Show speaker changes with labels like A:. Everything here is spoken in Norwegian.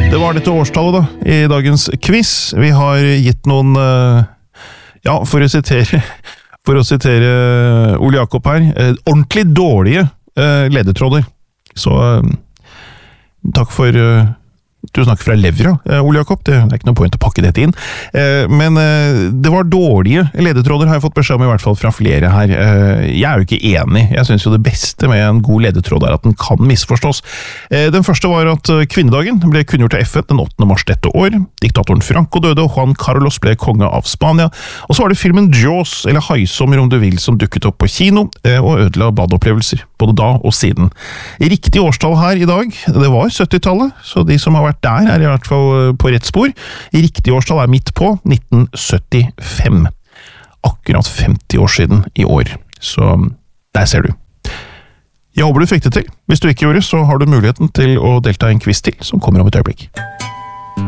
A: Det var dette årstallet da, i dagens quiz. Vi har gitt noen, for å sitere Ole Jakob her, ordentlig dårlige ledetråder. Så takk for... Du snakker fra levra, Ole Jakob, det er ikke noe poeng å pakke dette inn. Men det var dårlige ledetråder, har jeg fått beskjed om i hvert fall fra flere her. Jeg er jo ikke enig. Jeg synes jo det beste med en god ledetråd er at den kan misforstås. Den første var at kvinnedagen ble kunngjort til FN den 8. mars dette år. Diktatoren Franco døde, og Juan Carlos ble konge av Spania. Og så var det filmen Jaws, eller Haisommer om du vil, som dukket opp på kino, og ødela badopplevelser, både da og siden. Riktig årstall her i dag, det var 70-tallet, så de som har vært der er i hvert fall på rett spor. Riktig årstall er midt på 1975. Akkurat 50 år siden i år. Så der ser du. Jeg håper du fikk det til. Hvis du ikke gjorde, så har du muligheten til å delta i en quiz til, som kommer om et øyeblikk.